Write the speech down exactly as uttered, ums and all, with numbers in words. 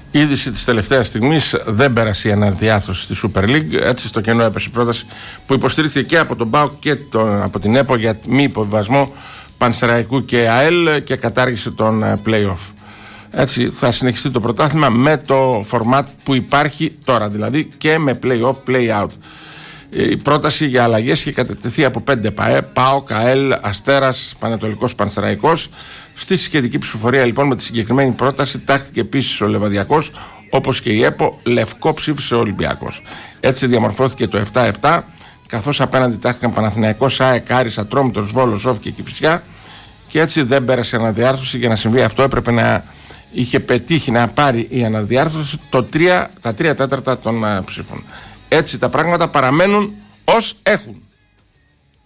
Είδηση της τελευταίας στιγμής, δεν πέρασε η αναδιάρθρωση στη Super League. Έτσι στο κενό έπεσε η πρόταση που υποστηρίχθηκε και από τον ΠΑΟΚ και τον, από την ΕΠΟ για μη υποβιβασμό Πανσεραϊκού και ΑΕΛ και κατάργηση των play-off. Έτσι θα συνεχιστεί το πρωτάθλημα με το format που υπάρχει τώρα, δηλαδή και με play-off, play-out. Η πρόταση για αλλαγές είχε κατατεθεί από πέντε ΠΑΕ, ΠΑΟΚ, ΑΕΛ, Αστέρας, Πανετολικός, Πανσεραϊκός. Στη σχετική ψηφοφορία λοιπόν με τη συγκεκριμένη πρόταση τάχθηκε επίσης ο Λεβαδιακός, όπως και η ΕΠΟ. Λευκό ψήφισε ο Ολυμπιακός. Έτσι διαμορφώθηκε το επτά επτά, καθώς απέναντι τάχθηκαν Παναθηναϊκός, ΑΕΚ, Άρης, Ατρόμητος, Βόλος, Όφη και Κηφισιά. Και έτσι δεν πέρασε αναδιάρθρωση. Για να συμβεί αυτό έπρεπε να είχε πετύχει να πάρει η αναδιάρθρωση το τρία, τα τρία τέταρτα των uh, ψήφων. Έτσι τα πράγματα παραμένουν ως έχουν.